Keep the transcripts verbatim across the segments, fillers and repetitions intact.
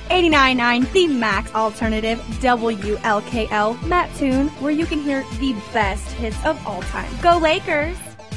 eighty-nine point nine The Max Alternative, W L K L, Mattoon, where you can hear the best hits of all time. Go Lakers!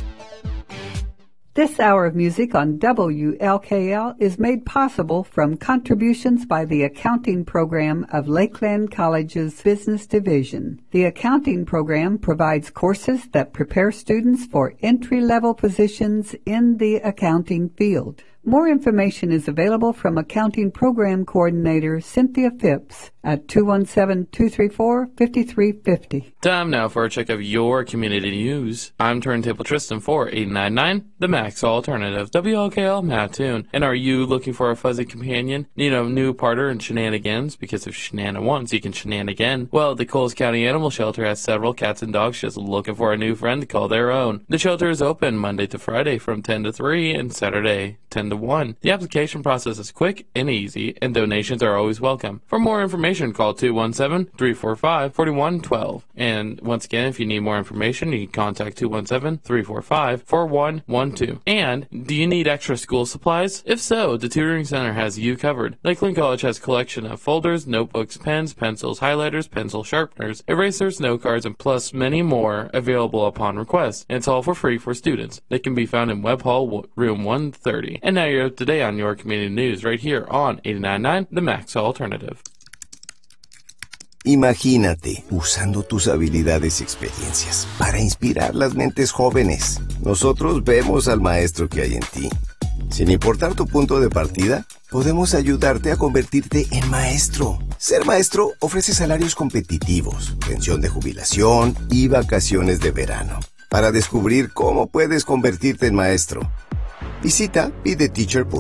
This hour of music on W L K L is made possible from contributions by the accounting program of Lakeland College's Business Division. The accounting program provides courses that prepare students for entry-level positions in the accounting field. More information is available from Accounting Program Coordinator Cynthia Phipps at two one seven, two three four, five three five zero. Time now for a check of your community news. I'm Turntable Tristan for eighty-nine point nine The Max Alternative, W L K L Mattoon. And are you looking for a fuzzy companion? Need a new partner in shenanigans? Because if shenan once, you can shenan again. Well, the Coles County Animal Shelter has several cats and dogs just looking for a new friend to call their own. The shelter is open Monday to Friday from ten to three and Saturday ten to one. The application process is quick and easy, and donations are always welcome. For more information, call two one seven, three four five, four one one two. And once again, if you need more information, you can contact two one seven, three four five, four one one two. And do you need extra school supplies? If so, the Tutoring Center has you covered. Lakeland College has a collection of folders, notebooks, pens, pencils, highlighters, pencil sharpeners, erasers, note cards, and plus many more available upon request. And it's all for free for students. They can be found in Webb Hall, room one thirty. And now you're up to date on your community news right here on eighty-nine point nine The Max Alternative. Imagínate usando tus habilidades y experiencias para inspirar las mentes jóvenes. Nosotros vemos al maestro que hay en ti. Sin importar tu punto de partida, podemos ayudarte a convertirte en maestro. Ser maestro ofrece salarios competitivos, pensión de jubilación y vacaciones de verano. Para descubrir cómo puedes convertirte en maestro, visita be the teacher punto com.